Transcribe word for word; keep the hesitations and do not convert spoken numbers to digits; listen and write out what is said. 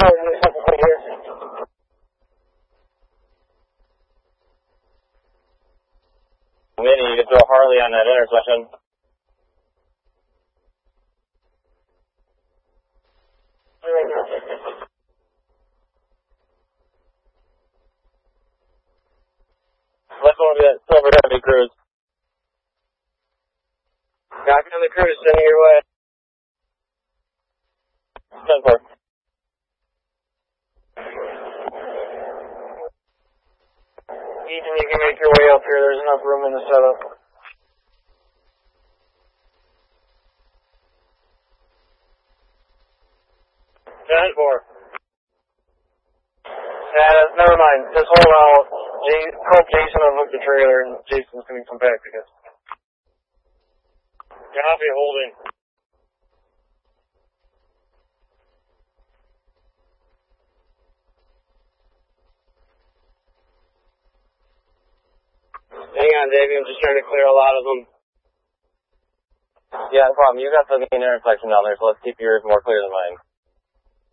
Vinny, you can throw Harley on that intersection. Let's go to that silver heavy cruise. Copy on the cruise, sending your way. ten four. Ethan, you can make your way up here. There's enough room in the setup. ten four. Yeah, never mind. Just hold out. Jay, call Jason and hook the trailer, and Jason's going to come back to you. Copy, holding. Hang on, Davey. I'm just trying to clear a lot of them. Yeah, no problem. You got the main intersection down there, so let's keep yours more clear than mine.